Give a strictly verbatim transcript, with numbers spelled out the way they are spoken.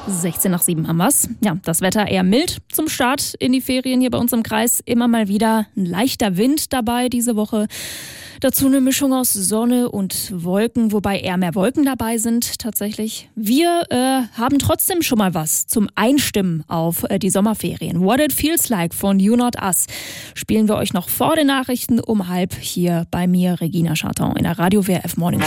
sechzehn nach sieben haben wir's. Ja, das Wetter eher mild zum Start in die Ferien hier bei uns im Kreis. Immer mal wieder ein leichter Wind dabei diese Woche. Dazu eine Mischung aus Sonne und Wolken, wobei eher mehr Wolken dabei sind tatsächlich. Wir äh, haben trotzdem schon mal was zum Einstimmen auf äh, die Sommerferien. What It Feels Like von You Not Us spielen wir euch noch vor den Nachrichten um halb hier bei mir, Regina Charton, in der Radio W R F Morning Show.